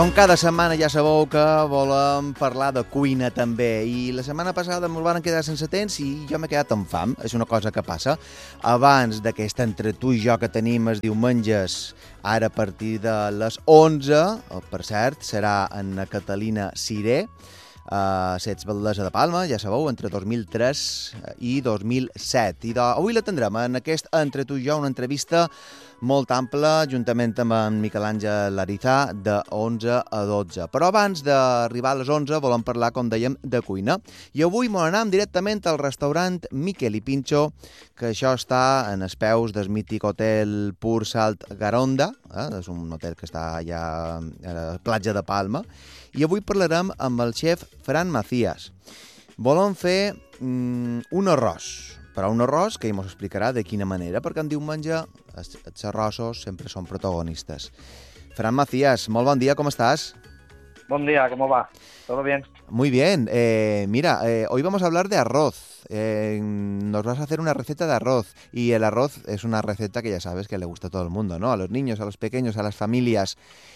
Com cada setmana ja sabeu que volem parlar de cuina també, i la setmana passada ens van quedar sense temps i jo m'he quedat amb fam, és una cosa que passa. Abans d'aquest entre tu i jo que tenim els diumenges, ara a partir de les 11, per cert, serà en Catalina Ciré, Sets Valdesa de Palma, ja sabeu, entre 2003 i 2007. I avui la tindrem en aquest Entre tu i jo, una entrevista molt ampla, juntament amb en Miquel Àngel Larizà, de 11 a 12. Però abans d'arribar a les 11 volem parlar, com dèiem, de cuina. I avui m'ho anem directament al restaurant Miquel i Pincho, que això està en els peus del mític hotel Pur Salt Garonda, és un hotel que està allà a la platja de Palma, i avui parlarem amb el xef Fran Macías. Volem fer un arròs, però un arròs que ell ens explicarà de quina manera, perquè en diumenge els arrossos sempre són protagonistes. Fran Macías, molt bon dia, ¿cómo estás? Buen día, ¿cómo va? ¿Todo bien? Muy bien. Mira, hoy vamos a hablar de arroz. Nos vas a hacer una receta de arroz. Y el arroz es una receta que ya sabes que le gusta a todo el mundo, ¿no? A los niños, a los pequeños, a las familias.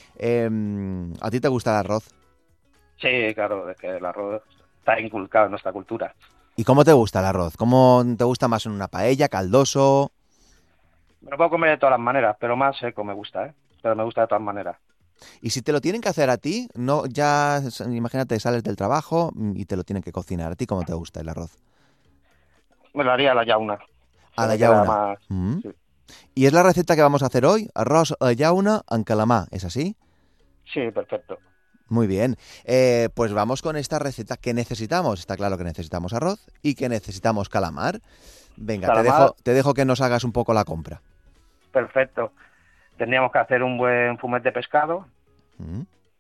¿A ti te gusta el arroz? Sí, claro, es que el arroz está inculcado en nuestra cultura. ¿Y cómo te gusta el arroz? ¿Cómo te gusta más en una paella, caldoso? Me lo puedo comer de todas las maneras, pero más seco me gusta, ¿eh? Pero me gusta de todas maneras. Y si te lo tienen que hacer a ti, no, ya imagínate, sales del trabajo y te lo tienen que cocinar. ¿A ti cómo te gusta el arroz? Me lo haría a la llauna. A la Me queda llauna. más... Sí. Sí. Y es la receta que vamos a hacer hoy, arroz a la llauna en calamar, ¿es así? Sí, perfecto. Muy bien, pues vamos con esta receta. ¿Qué necesitamos? Está claro que necesitamos arroz y que necesitamos calamar. Venga, Calamar. te dejo que nos hagas un poco la compra. Perfecto. Tendríamos que hacer un buen fumet de pescado. Mm.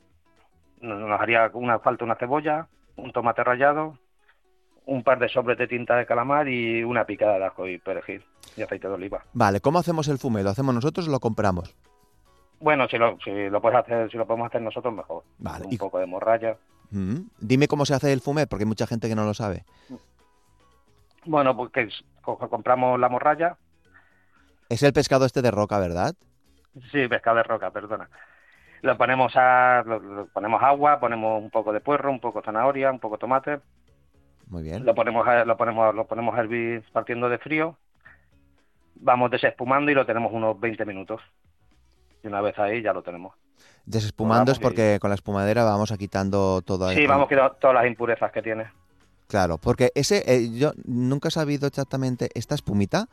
Nos haría falta una cebolla, un tomate rallado, un par de sobres de tinta de calamar y una picada de ajo y perejil y aceite de oliva. Vale, ¿cómo hacemos el fumet? ¿Lo hacemos nosotros o lo compramos? Bueno, si lo puedes hacer, si lo podemos hacer nosotros, mejor. Vale. Un poco de morralla. Dime cómo se hace el fumet, porque hay mucha gente que no lo sabe. Bueno, pues compramos la morralla. Es el pescado este de roca, ¿verdad? Sí, pescado de roca, perdona. Lo ponemos ponemos agua, ponemos un poco de puerro, un poco de zanahoria, un poco de tomate. Muy bien. Lo ponemos a hervir partiendo de frío. Vamos desespumando y lo tenemos unos 20 minutos. Y una vez ahí ya lo tenemos. Desespumando es porque con la espumadera vamos a quitando todo. Sí, vamos quitando todas las impurezas que tiene. Claro, porque yo nunca he sabido exactamente, esta espumita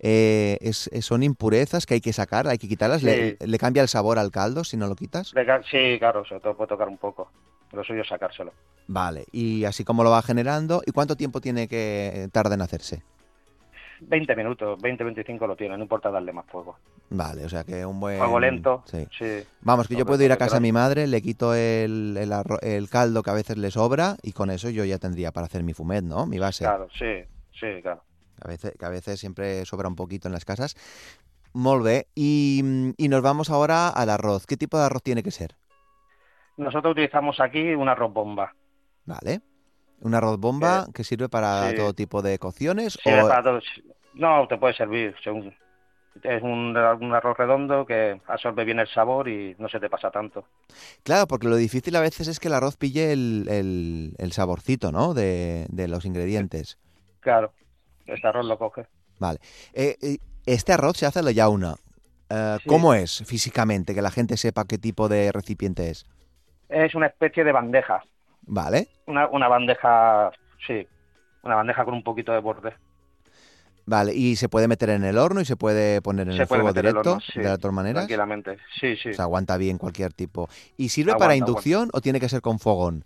son impurezas que hay que sacar, hay que quitarlas, Sí. le cambia el sabor al caldo si no lo quitas. Sí, claro, sobre todo puede tocar un poco. Lo suyo es sacárselo. Vale, y así como lo va generando, ¿y cuánto tiempo tiene que tardar en hacerse? 20 minutos, 20-25 lo tiene, no importa darle más fuego. Vale, o sea que un buen... Fuego lento, sí. sí. Vamos, que yo puedo ir a casa de claro. mi madre, le quito el caldo que a veces le sobra y con eso yo ya tendría para hacer mi fumet, ¿no? Mi base. Claro, sí, claro. Que a veces siempre sobra un poquito en las casas. Molt bé. Y nos vamos ahora al arroz. ¿Qué tipo de arroz tiene que ser? Nosotros utilizamos aquí un arroz bomba. Vale. Un arroz bomba que sirve para sí. todo tipo de cocciones. Sirve para todo. No, te puede servir. Es un arroz redondo que absorbe bien el sabor y no se te pasa tanto. Claro, porque lo difícil a veces es que el arroz pille el saborcito, ¿no? De los ingredientes. Claro, este arroz lo coge. Vale. Este arroz se hace a la llauna. Sí. ¿Cómo es físicamente? Que la gente sepa qué tipo de recipiente es. Es una especie de bandeja. Vale. Una bandeja, sí. Una bandeja con un poquito de borde. Vale, y se puede meter en el horno y se puede poner en el fuego directo, sí, de las dos maneras. Tranquilamente, sí. O sea, aguanta bien cualquier tipo. ¿Y sirve Aguanta, para inducción o tiene que ser con fogón?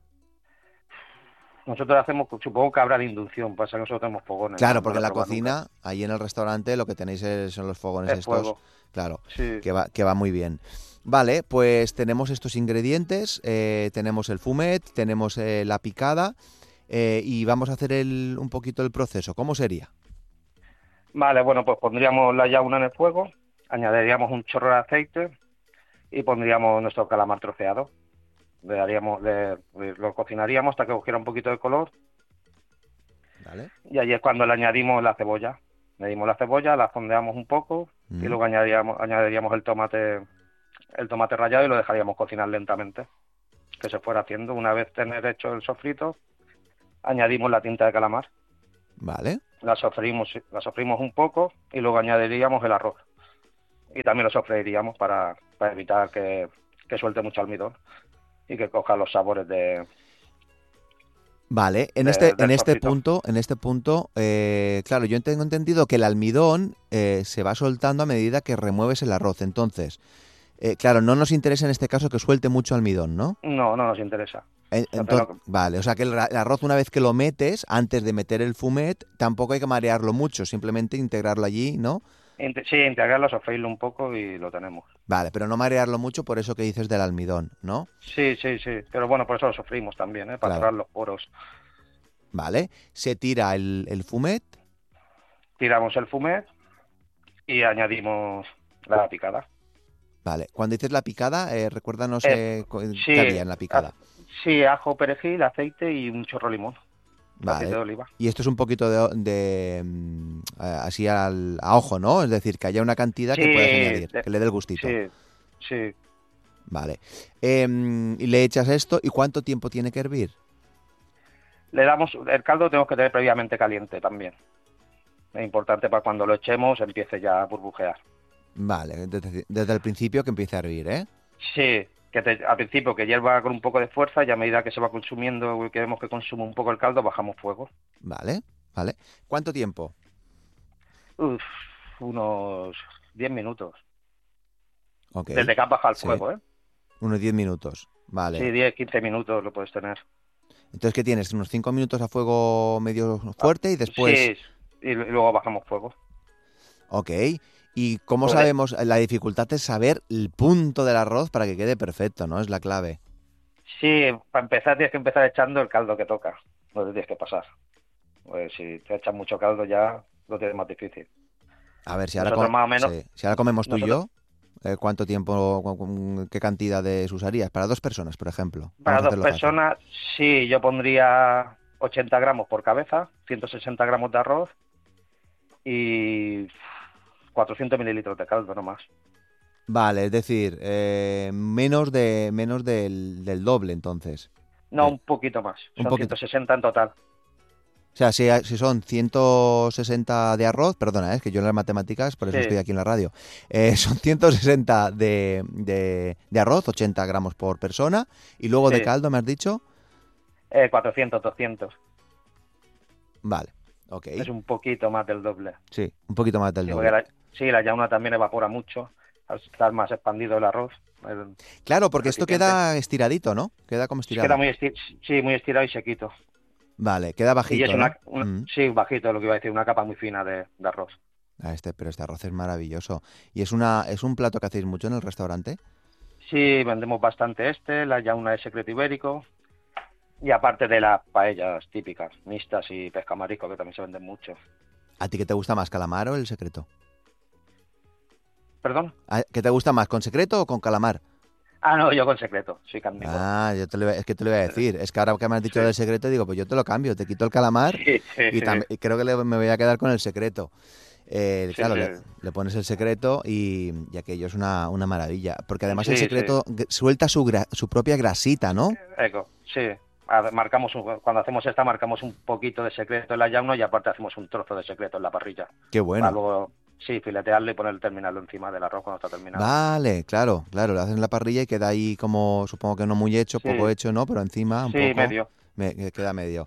Nosotros hacemos, supongo que habrá de inducción, pasa que nosotros tenemos fogones. Claro, porque en la cocina, ahí en el restaurante, lo que tenéis son los fogones estos. Fuego. Claro, sí. que va muy bien. Vale, pues tenemos estos ingredientes, tenemos el fumet, tenemos la picada y vamos a hacer un poquito el proceso. ¿Cómo sería? Vale, bueno, pues pondríamos la llauna en el fuego, añadiríamos un chorro de aceite y pondríamos nuestro calamar troceado. Lo cocinaríamos hasta que cogiera un poquito de color. Vale. Y ahí es cuando le añadimos la cebolla. Añadimos la cebolla, la fondeamos un poco y luego añadiríamos el tomate el tomate rallado y lo dejaríamos cocinar lentamente, que se fuera haciendo. Una vez tener hecho el sofrito, añadimos la tinta de calamar, Vale. la sofrimos un poco y luego añadiríamos el arroz. Y también lo sofreiríamos para evitar que suelte mucho almidón y que coja los sabores Vale, del sofrito. en este punto, claro, yo tengo entendido que el almidón se va soltando a medida que remueves el arroz. Entonces, claro, no nos interesa en este caso que suelte mucho almidón, ¿no? No, no nos interesa. O sea, Entonces, vale, o sea que el arroz una vez que lo metes, antes de meter el fumet, tampoco hay que marearlo mucho, simplemente integrarlo allí, ¿no? sí, integrarlo, sofreírlo un poco y lo tenemos. Vale, pero no marearlo mucho por eso que dices del almidón, ¿no? Sí, sí, sí. Pero bueno, por eso lo sofrimos también, ¿eh? Para Claro. cerrar los poros. Vale, se tira el fumet. Tiramos el fumet y añadimos la picada. Vale, cuando dices la picada, recuérdanos Eh, qué sí, había en la picada. sí, ajo, perejil, aceite y un chorro de limón. Aceite Vale. de oliva. Y esto es un poquito así a ojo, ¿no? Es decir, que haya una cantidad Sí, que puedas añadir, que le dé el gustito. sí, sí. Vale. Y le echas esto, ¿y cuánto tiempo tiene que hervir? El caldo tenemos que tener previamente caliente también. Es importante para cuando lo echemos empiece ya a burbujear. Vale, desde el principio que empiece a hervir, ¿eh? Sí, al principio que hierva con un poco de fuerza y a medida que se va consumiendo y que vemos que consume un poco el caldo, bajamos fuego. Vale, vale. ¿Cuánto tiempo? Uf, unos 10 minutos. Ok, Desde que has bajado el sí, fuego, ¿eh? unos 10 minutos. Sí, Vale. 10, 15 minutos lo puedes tener. Entonces, ¿qué tienes? Unos 5 minutos a fuego medio Ah, fuerte y después... sí, y luego bajamos fuego. Ok. ¿Y cómo Pues sabemos? La dificultad es saber el punto del arroz para que quede perfecto, ¿no? Es la clave. sí, para empezar tienes que empezar echando el caldo que toca. No te tienes que pasar. Pues si te echas mucho caldo ya lo tienes más difícil. A ver, Nosotros más o menos, sí, si ahora comemos tú y nosotros yo, ¿cuánto tiempo, qué cantidades usarías? Para 2 personas, por ejemplo. para Vamos a dos hacerlo fácil. personas, sí, yo pondría 80 gramos por cabeza, 160 gramos de arroz y 400 mililitros de caldo, no más. Vale, es decir, menos del doble, entonces. No, un poquito más, Un son poquito. 160 en total. O sea, si son 160 de arroz, perdona, es que yo en las matemáticas, por eso estoy Sí, aquí en la radio, son 160 de arroz, 80 gramos por persona, y luego de sí, caldo, ¿me has dicho? 400, 200. Vale, ok, Es un poquito más del doble. sí, un poquito más del Sí, porque doble. la llauna también evapora mucho al estar más expandido el arroz, Claro, el porque esto recipiente. queda estiradito, ¿no? Queda como Queda estirado. sí, muy estirado y sequito. Vale, queda Y es bajito, ¿no? sí, bajito, lo que iba a decir, una capa muy fina de arroz. Pero este arroz es maravilloso. ¿Y es un plato que hacéis mucho en el restaurante? Sí, vendemos bastante la llauna de secreto ibérico. Y aparte de las paellas típicas, mixtas y pesca marisco, que también se venden mucho. ¿A ti qué te gusta más, calamar o el secreto? ¿Perdón? ¿Qué te gusta más, con secreto o con calamar? Ah, no, yo con secreto, soy carnívoro. Ah, es que te lo iba a decir. Es que ahora que me has dicho Sí, del secreto, digo, pues yo te lo cambio, te quito el calamar sí, sí, y creo que me voy a quedar con el secreto. sí, Claro, sí, le pones el secreto y aquello es una maravilla. Porque además el sí, sí, secreto suelta su propia grasita, ¿no? eco, sí. Cuando hacemos marcamos un poquito de secreto en la llauna y aparte hacemos un trozo de secreto en la parrilla. Qué Para bueno. luego, sí, filetearlo y terminarlo encima del arroz cuando está terminado. Vale, claro, claro, lo haces en la parrilla y queda ahí como, supongo que no muy hecho, poco Sí, hecho, ¿no? Pero encima un sí, poco, medio. queda medio.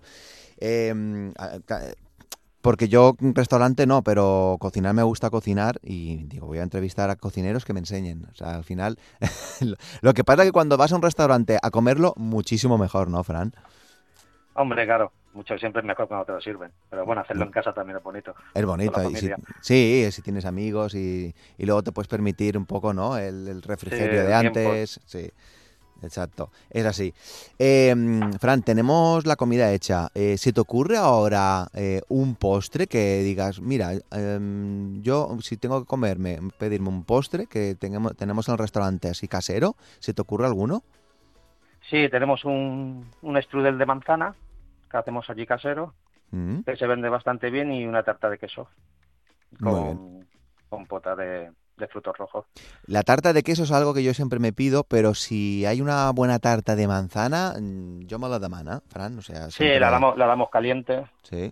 Porque yo, un restaurante no, pero cocinar me gusta cocinar y digo, voy a entrevistar a cocineros que me enseñen. O sea, al final, lo que pasa es que cuando vas a un restaurante a comerlo, muchísimo mejor, ¿no, Fran? Hombre, claro, mucho siempre es mejor cuando te lo sirven. Pero bueno, hacerlo Mu- en casa también es bonito, Es con la bonito. Y familia. sí, si tienes amigos y luego te puedes permitir un poco, ¿no? El Sí, refrigerio de el tiempo. antes, sí. Exacto, es así. Fran, tenemos la comida hecha. ¿Se te ocurre ahora un postre que digas, mira, yo si tengo que pedirme un postre que tenemos en el restaurante así casero, ¿se te ocurre alguno? Sí, tenemos un strudel de manzana que hacemos allí casero, Mm, que se vende bastante bien y una tarta de queso muy bien. con compota de de frutos rojos. La tarta de queso es algo que yo siempre me pido, pero si hay una buena tarta de manzana, yo me la demano, Fran, o sea, Sí, siempre... la damos caliente. Sí,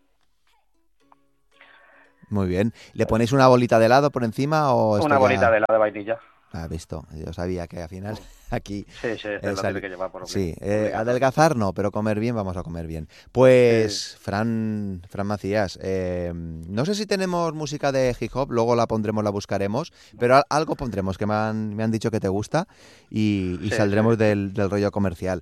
muy bien. ¿Le ponéis una bolita de helado por encima o esto Una bolita ya...? de helado de vainilla. Ah, visto, yo sabía que al final aquí Sí, sí, lo tiene que llevar por sí, obligatorio. adelgazar no, pero comer bien vamos a comer bien. Sí. Pues, Fran Macías, no sé si tenemos música de hip hop, luego la pondremos, la buscaremos, pero algo pondremos que me han dicho que te gusta y Sí, saldremos sí. del rollo comercial.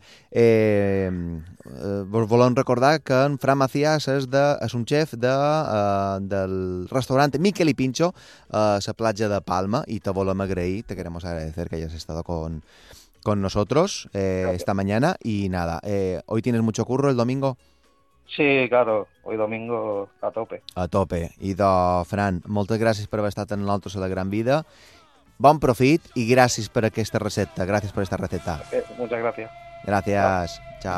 Vos volem recordar que en Fran Macías és un chef del restaurante Miquel y Pincho a la platja de Palma y te volem agrair, te queremos agradecer que hayas estado con nosotros esta mañana y nada, hoy tienes mucho curro el domingo. Sí, claro, hoy domingo a tope. A tope. I de Fran, moltes gràcies per haver estat en l'Altos de la Gran Vida. Bon profit i gràcies per aquesta recepta. Gràcies per esta receta. Muchas gracias. Chao. Gràcies. Chao.